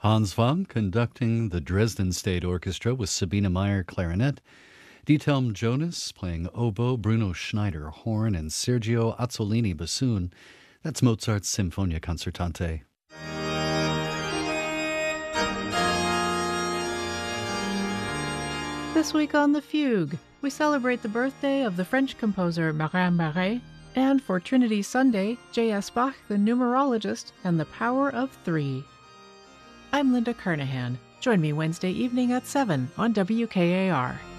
Hans Wang conducting the Dresden State Orchestra with Sabine Meyer clarinet, Dietelm Jonas playing oboe, Bruno Schneider horn, and Sergio Azzolini bassoon. That's Mozart's Sinfonia Concertante. This week on The Fugue, we celebrate the birthday of the French composer Marin Marais, and for Trinity Sunday, J.S. Bach, the numerologist, and the power of three. I'm Linda Kernahan. Join me Wednesday evening at 7 on WKAR.